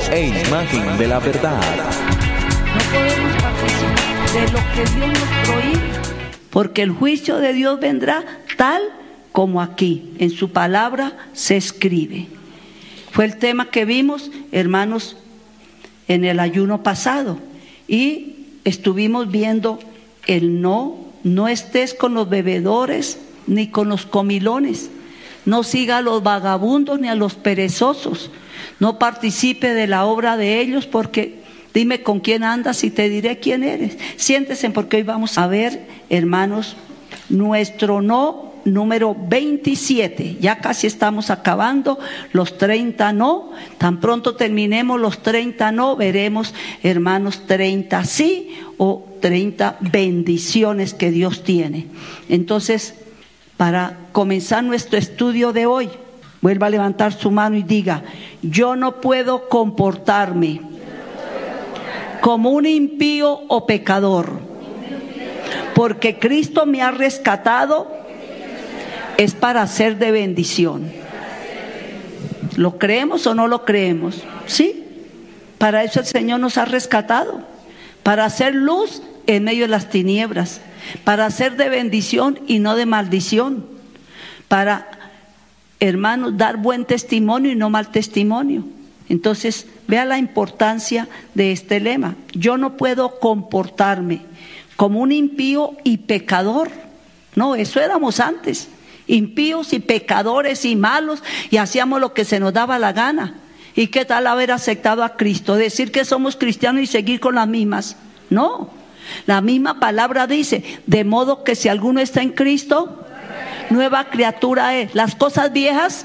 e imagen de la verdad. No podemos participar de lo que Dios nos prohíbe, porque el juicio de Dios vendrá tal como aquí, en su palabra se escribe. Fue el tema que vimos, hermanos, en el ayuno pasado. Y estuvimos viendo el no estés con los bebedores ni con los comilones. No siga a los vagabundos ni a los perezosos. No participe de la obra de ellos, porque dime con quién andas y te diré quién eres. Siéntese, porque hoy vamos a ver, hermanos, nuestro no número 27. Ya casi estamos acabando los 30 no. Tan pronto terminemos los 30 no, veremos, hermanos, 30 sí o 30 bendiciones que Dios tiene. Entonces, para comenzar nuestro estudio de hoy, vuelva a levantar su mano y diga: yo no puedo comportarme como un impío o pecador, porque Cristo me ha rescatado, es para ser de bendición. ¿Lo creemos o no lo creemos? Sí, para eso el Señor nos ha rescatado, para hacer luz en medio de las tinieblas, para ser de bendición y no de maldición, para, hermanos, dar buen testimonio y no mal testimonio. Entonces, vea la importancia de este lema: yo no puedo comportarme como un impío y pecador. No, eso éramos antes, impíos y pecadores y malos, y hacíamos lo que se nos daba la gana. ¿Y qué tal haber aceptado a Cristo? Decir que somos cristianos y seguir con las mismas. No, la misma palabra dice: de modo que si alguno está en Cristo, nueva criatura es. Las cosas viejas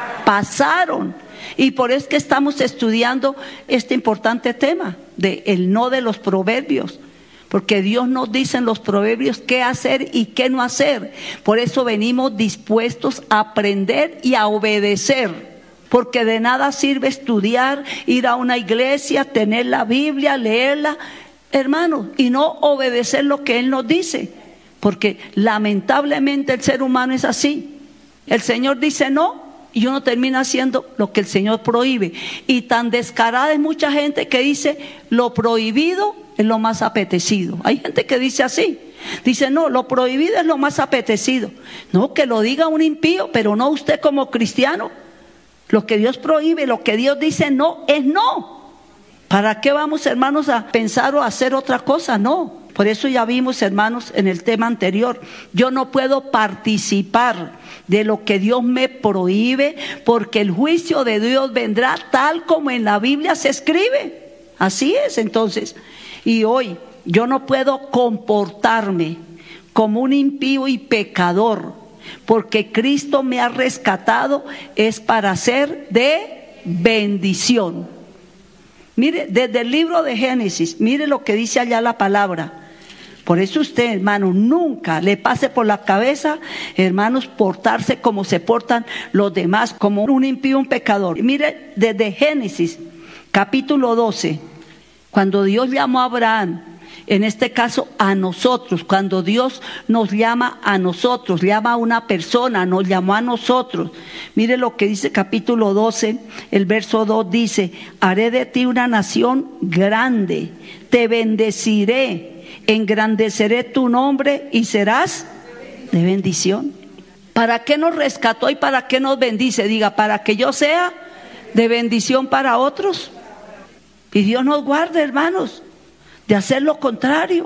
pasaron. Y por eso es que estamos estudiando este importante tema de el no de los proverbios, porque Dios nos dice en los proverbios qué hacer y qué no hacer. Por eso venimos dispuestos a aprender y a obedecer, porque de nada sirve estudiar, ir a una iglesia, tener la Biblia, leerla, hermanos, y no obedecer lo que Él nos dice, porque lamentablemente el ser humano es así. El Señor dice no, y uno termina haciendo lo que el Señor prohíbe. Y tan descarada es mucha gente que dice: lo prohibido es lo más apetecido. Hay gente que dice así, dice: no, lo prohibido es lo más apetecido. No, que lo diga un impío, pero no usted como cristiano. Lo que Dios prohíbe, lo que Dios dice no, es no. ¿Para qué vamos, hermanos, a pensar o a hacer otra cosa? No. Por eso ya vimos, hermanos, en el tema anterior, yo no puedo participar de lo que Dios me prohíbe, porque el juicio de Dios vendrá tal como en la Biblia se escribe. Así es, entonces. Y hoy yo no puedo comportarme como un impío y pecador, porque Cristo me ha rescatado, es para ser de bendición. Mire, desde el libro de Génesis, mire lo que dice allá la palabra. Por eso usted, hermano, nunca le pase por la cabeza, hermanos, portarse como se portan los demás, como un impío, un pecador. Mire, desde Génesis, capítulo 12, cuando Dios llamó a Abraham, en este caso a nosotros, cuando Dios nos llama a nosotros, llama a una persona, nos llamó a nosotros. Mire lo que dice capítulo 12, el verso 2 dice: haré de ti una nación grande, te bendeciré, engrandeceré tu nombre y serás de bendición. ¿Para qué nos rescató y para qué nos bendice? Diga: para que yo sea de bendición para otros. Y Dios nos guarde, hermanos, de hacer lo contrario.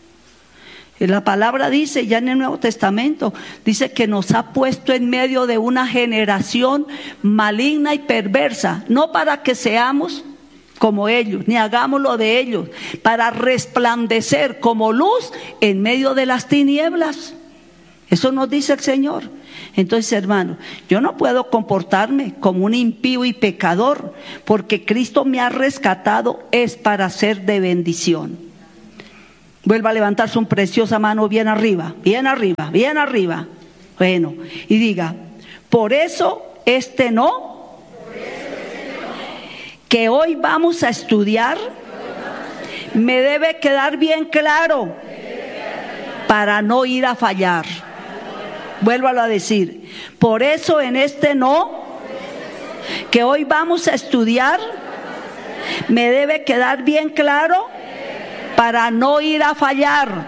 La palabra dice, ya en el Nuevo Testamento, dice que nos ha puesto en medio de una generación maligna y perversa, no para que seamos como ellos, ni hagamos lo de ellos, para resplandecer como luz en medio de las tinieblas. Eso nos dice el Señor. Entonces, hermano, yo no puedo comportarme como un impío y pecador, porque Cristo me ha rescatado, es para ser de bendición. Vuelva a levantar su preciosa mano bien arriba, bien arriba, bien arriba. Bueno, y diga: por eso este no, que hoy vamos a estudiar, me debe quedar bien claro para no ir a fallar. Vuélvalo a decir: por eso en este no, que hoy vamos a estudiar, Me debe quedar bien claro para no ir a fallar.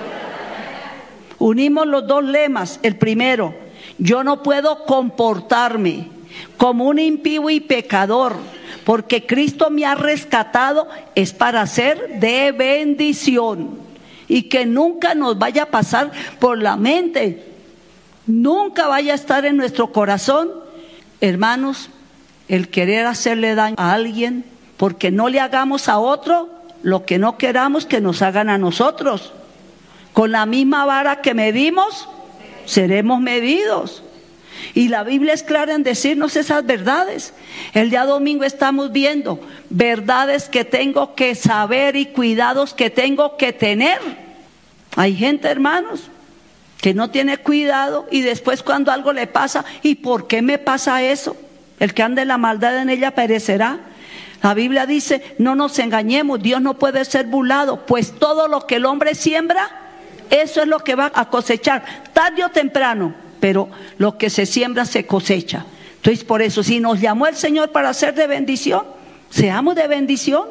Unimos los dos lemas. El primero, yo no puedo comportarme como un impío y pecador, porque Cristo me ha rescatado, es para ser de bendición. Y que nunca nos vaya a pasar por la mente, nunca vaya a estar en nuestro corazón, hermanos, el querer hacerle daño a alguien, porque no le hagamos a otro lo que no queramos que nos hagan a nosotros. Con la misma vara que medimos, seremos medidos. Y la Biblia es clara en decirnos esas verdades. El día domingo estamos viendo verdades que tengo que saber y cuidados que tengo que tener. Hay gente, hermanos, que no tiene cuidado y después cuando algo le pasa, ¿y por qué me pasa eso? El que ande en la maldad en ella perecerá. La Biblia dice, no nos engañemos, Dios no puede ser burlado, pues todo lo que el hombre siembra, eso es lo que va a cosechar, tarde o temprano, pero lo que se siembra se cosecha. Entonces por eso, si nos llamó el Señor para ser de bendición, seamos de bendición.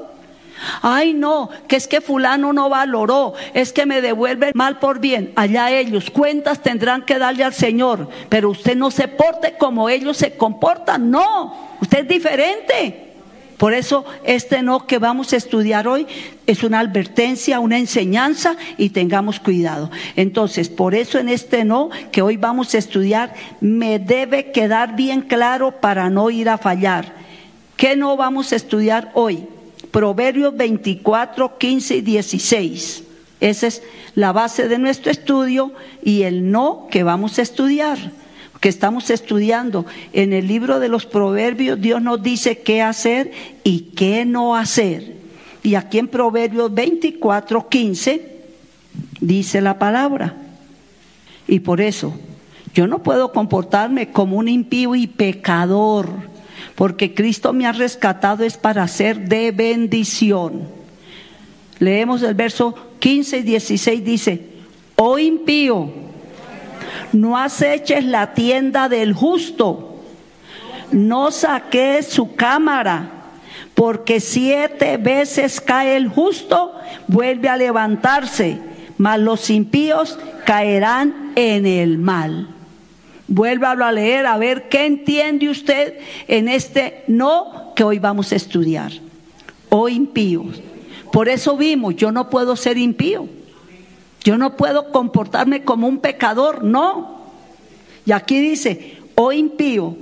Ay no, que es que fulano no valoró, es que me devuelve mal por bien. Allá ellos, cuentas tendrán que darle al Señor, pero usted no se porte como ellos se comportan, no, usted es diferente. Por eso este no que vamos a estudiar hoy es una advertencia, una enseñanza, y tengamos cuidado. Entonces, por eso en este no que hoy vamos a estudiar me debe quedar bien claro para no ir a fallar. ¿Qué no vamos a estudiar hoy? Proverbios 24, 15 y 16. Esa es la base de nuestro estudio y el no que vamos a estudiar. Que estamos estudiando en el libro de los Proverbios, Dios nos dice qué hacer y qué no hacer. Y aquí en Proverbios 24, 15 dice la palabra. Y por eso yo no puedo comportarme como un impío y pecador, porque Cristo me ha rescatado es para ser de bendición. Leemos el verso 15 y 16, dice, oh impío, no aceches la tienda del justo, no saques su cámara, porque 7 veces cae el justo, vuelve a levantarse, mas los impíos caerán en el mal. Vuélvalo a leer, a ver qué entiende usted en este no que hoy vamos a estudiar. Oh impíos. Por eso vimos, yo no puedo ser impío. Yo no puedo comportarme como un pecador, no. Y aquí dice, oh impío.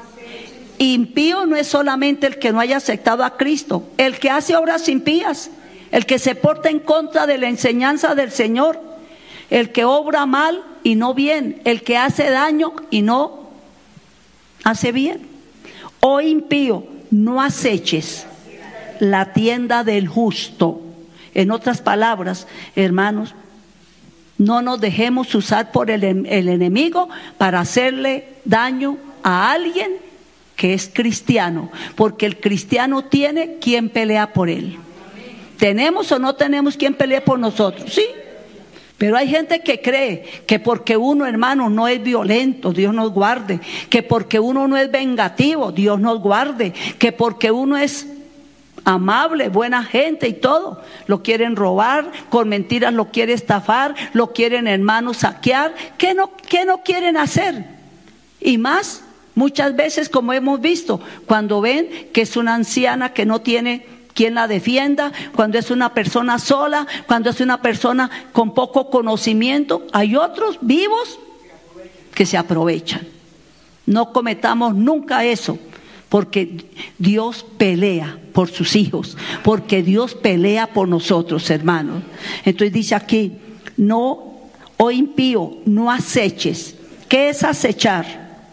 Impío no es solamente el que no haya aceptado a Cristo, el que hace obras impías, el que se porta en contra de la enseñanza del Señor, el que obra mal y no bien, el que hace daño y no hace bien. Oh impío, no aceches la tienda del justo. En otras palabras, hermanos, no nos dejemos usar por el enemigo para hacerle daño a alguien que es cristiano, porque el cristiano tiene quien pelea por él. ¿Tenemos o no tenemos quien pelee por nosotros? Sí. Pero hay gente que cree que porque uno, hermano, no es violento, Dios nos guarde, que porque uno no es vengativo, Dios nos guarde, que porque uno es amable, buena gente y todo, lo quieren robar, con mentiras lo quieren estafar, lo quieren, hermano, saquear. ¿Qué no quieren hacer? Y más, muchas veces, como hemos visto, cuando ven que es una anciana que no tiene quien la defienda, cuando es una persona sola, cuando es una persona con poco conocimiento, hay otros vivos que se aprovechan. No cometamos nunca eso, porque Dios pelea por sus hijos, porque Dios pelea por nosotros, hermanos. Entonces dice aquí, no, oh impío, no aceches. ¿Qué es acechar?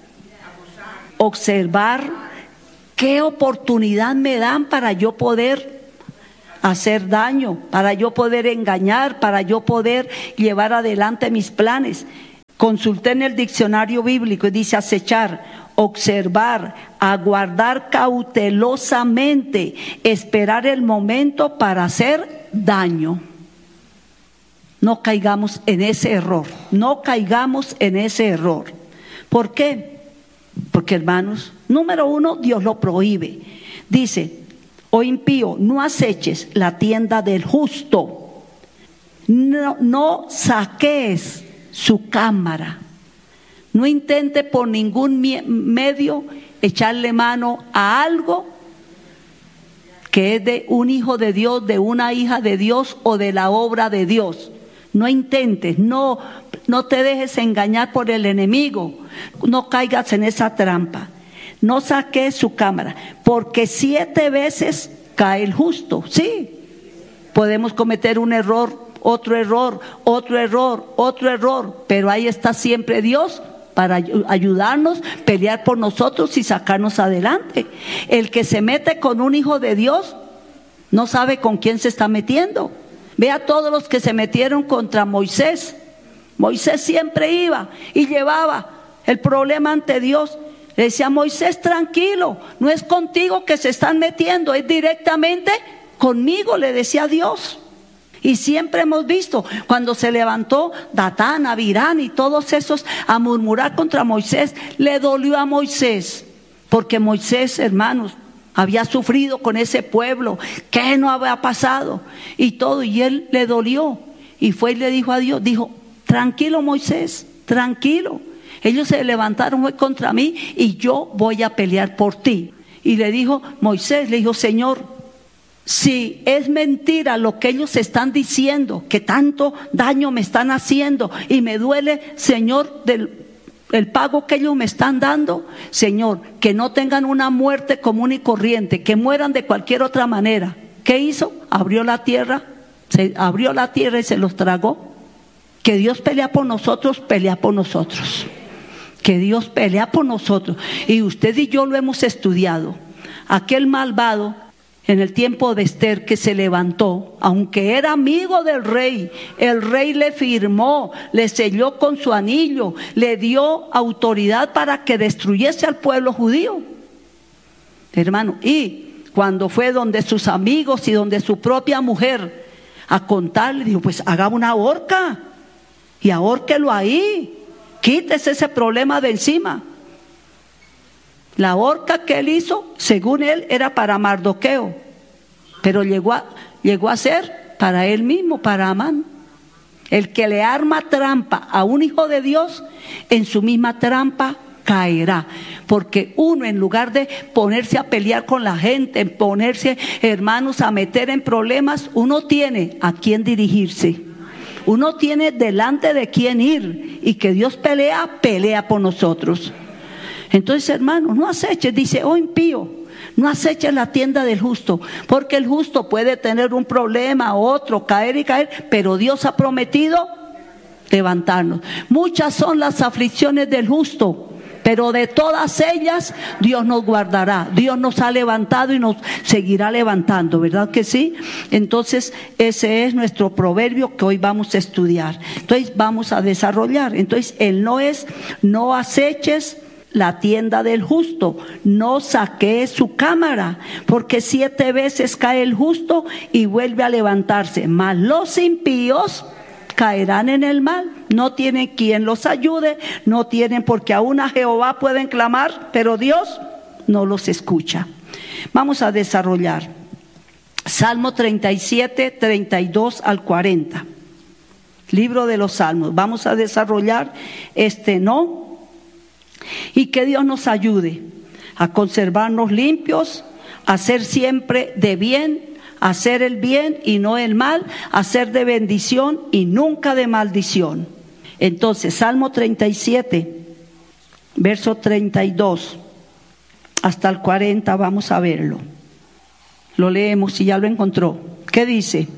Observar qué oportunidad me dan para yo poder hacer daño, para yo poder engañar, para yo poder llevar adelante mis planes. Consulté en el diccionario bíblico y dice acechar, observar, aguardar cautelosamente, esperar el momento para hacer daño. No caigamos en ese error, no caigamos en ese error. ¿Por qué? Porque, hermanos, número uno, Dios lo prohíbe. Dice, oh impío, no aceches la tienda del justo, no saquees su cámara, no intente por ningún medio echarle mano a algo que es de un hijo de Dios, de una hija de Dios o de la obra de Dios. No intentes, no te dejes engañar por el enemigo, no caigas en esa trampa. No saques su cámara, porque 7 veces cae el justo. Sí, podemos cometer un error, otro error, otro error, otro error, pero ahí está siempre Dios para ayudarnos, pelear por nosotros y sacarnos adelante. El que se mete con un hijo de Dios no sabe con quién se está metiendo. Ve a todos los que se metieron contra Moisés. Moisés siempre iba y llevaba el problema ante Dios. Le decía: Moisés, tranquilo, no es contigo que se están metiendo, es directamente conmigo, le decía Dios. Y siempre hemos visto cuando se levantó Datán, Abirán y todos esos a murmurar contra Moisés, le dolió a Moisés, porque Moisés, hermanos, había sufrido con ese pueblo, que no había pasado y todo, y él le dolió y fue y le dijo a Dios, dijo: tranquilo Moisés, tranquilo, ellos se levantaron hoy contra mí y yo voy a pelear por ti. Y le dijo Moisés, le dijo: Señor, si es mentira lo que ellos están diciendo, que tanto daño me están haciendo y me duele, Señor, el pago que ellos me están dando, Señor, que no tengan una muerte común y corriente, que mueran de cualquier otra manera. ¿Qué hizo? Abrió la tierra y se los tragó. Que Dios pelea por nosotros, pelea por nosotros. Que Dios pelea por nosotros. Y usted y yo lo hemos estudiado. Aquel malvado, en el tiempo de Esther, que se levantó, aunque era amigo del rey, el rey le firmó, le selló con su anillo, le dio autoridad para que destruyese al pueblo judío. Hermano, y cuando fue donde sus amigos y donde su propia mujer a contarle, dijo: pues haga una horca y ahórquelo ahí, quítese ese problema de encima. La horca que él hizo, según él, era para Mardoqueo, pero llegó a ser para él mismo, para Amán. El que le arma trampa a un hijo de Dios, en su misma trampa caerá. Porque uno, en lugar de ponerse a pelear con la gente, ponerse, hermanos, a meter en problemas, uno tiene a quién dirigirse. Uno tiene delante de quién ir, y que Dios pelea por nosotros. Entonces, hermanos, no aceches, dice: oh impío, no aceches la tienda del justo, porque el justo puede tener un problema, otro, caer y caer, pero Dios ha prometido levantarnos. Muchas son las aflicciones del justo, pero de todas ellas Dios nos guardará. Dios nos ha levantado y nos seguirá levantando, ¿verdad que sí? Entonces ese es nuestro proverbio que hoy vamos a estudiar. Entonces vamos a desarrollar. Entonces el no es: no aceches la tienda del justo, no saquees su cámara, porque 7 veces cae el justo y vuelve a levantarse, mas los impíos caerán en el mal. No tienen quien los ayude, no tienen, porque aún a Jehová pueden clamar, pero Dios no los escucha. Vamos a desarrollar Salmo 37, 32 al 40, libro de los Salmos. Vamos a desarrollar no, y que Dios nos ayude a conservarnos limpios, a hacer siempre de bien, a hacer el bien y no el mal, a hacer de bendición y nunca de maldición. Entonces, Salmo 37, verso 32 hasta el 40, vamos a verlo. Lo leemos si ya lo encontró. ¿Qué dice?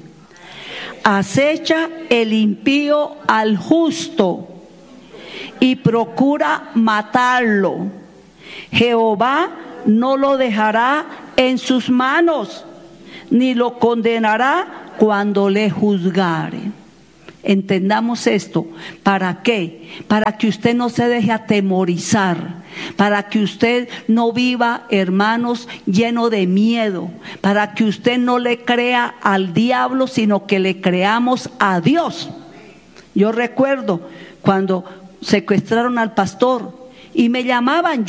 Acecha el impío al justo y procura matarlo. Jehová no lo dejará en sus manos, ni lo condenará cuando le juzgare. Entendamos esto. ¿Para qué? Para que usted no se deje atemorizar, para que usted no viva, hermanos, lleno de miedo, para que usted no le crea al diablo, sino que le creamos a Dios. Yo recuerdo cuando secuestraron al pastor y me llamaban.